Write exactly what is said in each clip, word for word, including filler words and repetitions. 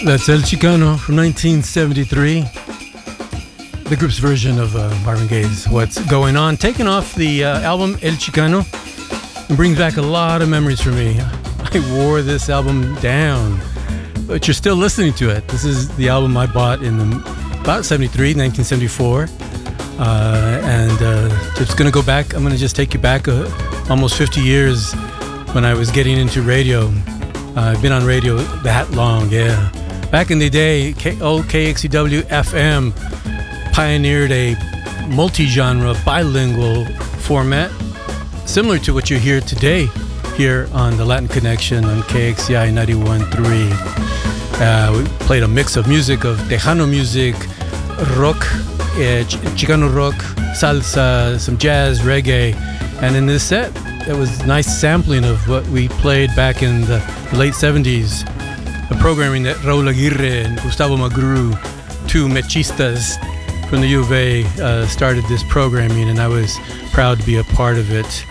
That's El Chicano from nineteen seventy-three. The group's version of uh, Marvin Gaye's What's Going On, taken off the uh, album El Chicano, and brings back a lot of memories for me. I wore this album down, but you're still listening to it. This is the album I bought in the, about seventy-three, nineteen seventy-four. Uh, and uh, it's going to go back. I'm going to just take you back uh, almost fifty years when I was getting into radio. Uh, I've been on radio that long, yeah. Back in the day, K- old K X C W F M pioneered a multi-genre bilingual format similar to what you hear today here on the Latin Connection on K X C I ninety-one point three. Uh, we played a mix of music, of Tejano music, rock, uh, Ch- Chicano rock, salsa, some jazz, reggae, and in this set, it was nice sampling of what we played back in the late seventies. The programming that Raul Aguirre and Gustavo Magru, two mechistas from the U of A, uh, started this programming, and I was proud to be a part of it.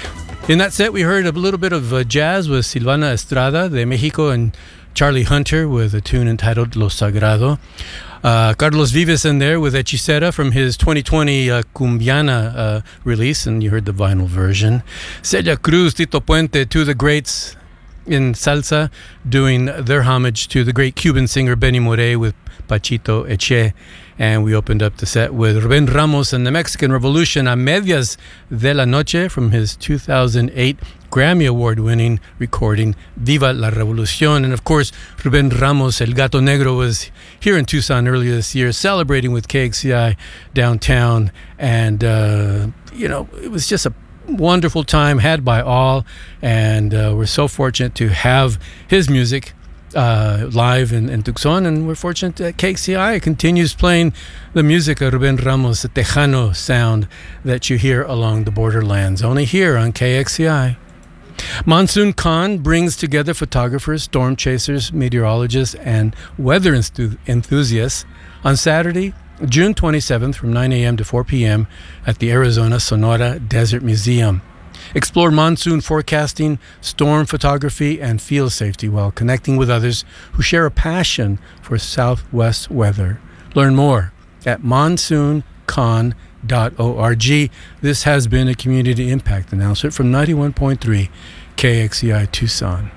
In that set, we heard a little bit of uh, jazz with Silvana Estrada de Mexico and Charlie Hunter with a tune entitled Lo Sagrado. Uh, Carlos Vives in there with Hechicera from his twenty twenty uh, Cumbiana uh, release, and you heard the vinyl version. Celia Cruz, Tito Puente, two of the greats in salsa, doing their homage to the great Cuban singer Benny Moré with Pachito Eche. And we opened up the set with Rubén Ramos and the Mexican Revolution, A Medias de la Noche, from his two thousand eight Grammy Award-winning recording Viva la Revolución. And of course, Rubén Ramos, El Gato Negro, was here in Tucson earlier this year celebrating with K X C I downtown. And, uh, you know, it was just a wonderful time had by all, and uh, we're so fortunate to have his music uh, live in, in Tucson, and we're fortunate that K X C I continues playing the music of Rubén Ramos, the Tejano sound that you hear along the borderlands, only here on K X C I. Monsoon Con brings together photographers, storm chasers, meteorologists, and weather enthu- enthusiasts on Saturday, June twenty-seventh from nine a.m. to four p.m. at the Arizona Sonora Desert Museum. Explore monsoon forecasting, storm photography, and field safety while connecting with others who share a passion for Southwest weather. Learn more at monsoon con dot org. This has been a community impact announcement from ninety-one point three K X C I Tucson.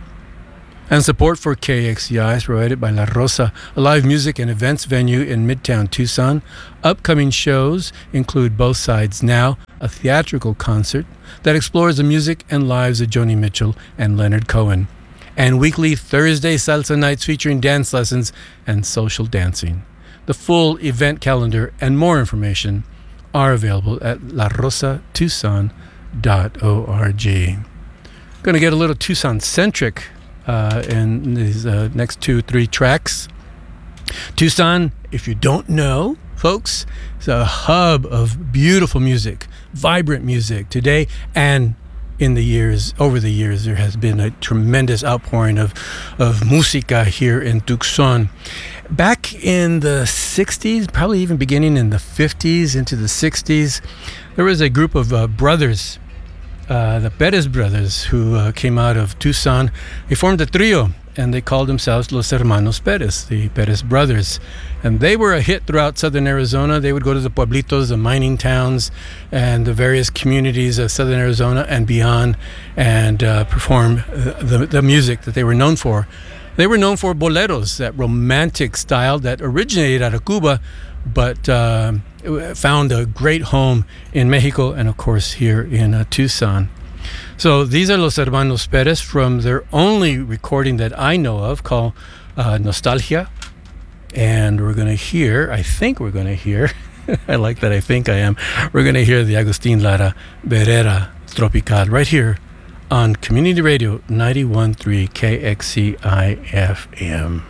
And support for K X C I is provided by La Rosa, a live music and events venue in Midtown Tucson. Upcoming shows include Both Sides Now, a theatrical concert that explores the music and lives of Joni Mitchell and Leonard Cohen, and weekly Thursday salsa nights featuring dance lessons and social dancing. The full event calendar and more information are available at la rosa tucson dot org. Going to get a little Tucson-centric Uh, in these uh, next two, three tracks. Tucson, if you don't know, folks, is a hub of beautiful music, vibrant music today, and in the years, over the years, there has been a tremendous outpouring of, of música here in Tucson. Back in the sixties, probably even beginning in the fifties into the sixties, there was a group of uh, brothers, Uh, the Perez brothers, who uh, came out of Tucson. They formed a trio, and they called themselves Los Hermanos Perez, the Perez brothers. And they were a hit throughout southern Arizona. They would go to the pueblitos, the mining towns, and the various communities of southern Arizona and beyond, and uh, perform the, the music that they were known for. They were known for boleros, that romantic style that originated out of Cuba, but uh, found a great home in Mexico and, of course, here in uh, Tucson. So these are Los Hermanos Perez from their only recording that I know of called uh, Nostalgia. And we're going to hear, I think we're going to hear, I like that I think I am, we're going to hear the Agustin Lara Berera Tropical right here on Community Radio ninety-one point three K X C I F M.